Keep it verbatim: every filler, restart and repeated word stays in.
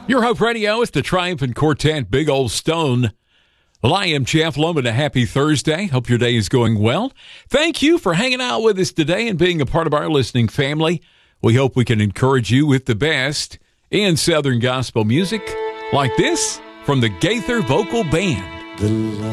Your Hope Radio is the Triumphant Quartet, Big Old Stone. Well, I am Jeff Loman. A happy Thursday. Hope your day is going well. Thank you for hanging out with us today and being a part of our listening family. We hope we can encourage you with the best in Southern gospel music like this from the Gaither Vocal Band.